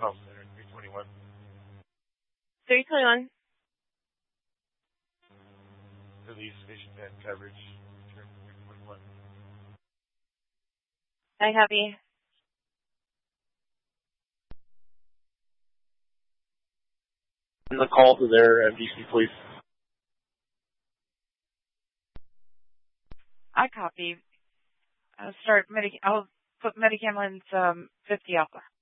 call center 321. 321. Release vision band coverage. Turn 321. I copy. And the call to their MDC, please. I copy. I'll put Medicam lens 50 alpha.